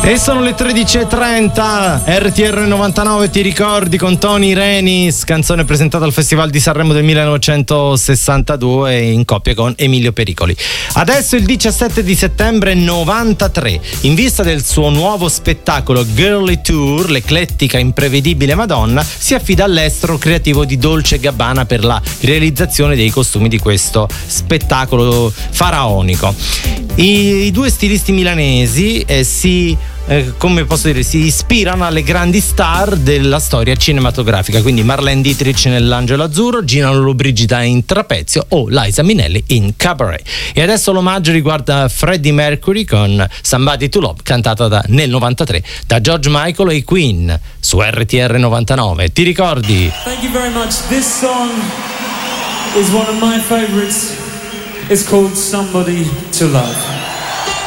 E sono le 13.30, RTR 99, ti ricordi, con Tony Renis, canzone presentata al Festival di Sanremo del 1962 in coppia con Emilio Pericoli. Adesso il 17 di settembre 93, in vista del suo nuovo spettacolo Girly Tour, l'eclettica imprevedibile Madonna si affida all'estero creativo di Dolce & Gabbana per la realizzazione dei costumi di questo spettacolo faraonico. I due stilisti milanesi si ispirano alle grandi star della storia cinematografica, quindi Marlene Dietrich nell'Angelo Azzurro, Gina Lollobrigida in Trapezio o Liza Minnelli in Cabaret. E adesso l'omaggio riguarda Freddie Mercury con Somebody to Love, cantata nel 93 da George Michael e Queen su RTR 99. Ti ricordi? Thank you very much. This song is one of my favorites. It's called Somebody to Love.